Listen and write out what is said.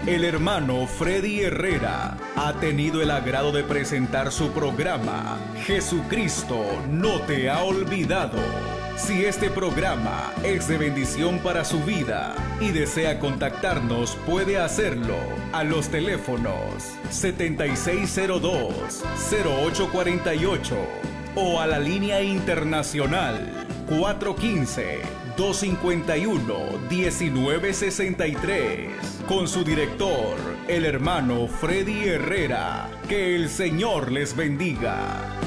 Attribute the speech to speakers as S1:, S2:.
S1: El hermano Freddy Herrera ha tenido el agrado de presentar su programa Jesucristo no te ha olvidado. Si este programa es de bendición para su vida y desea contactarnos, puede hacerlo a los teléfonos 7602-0848 o a la línea internacional 415-251-1963 con su director, el hermano Freddy Herrera. Que el Señor les bendiga.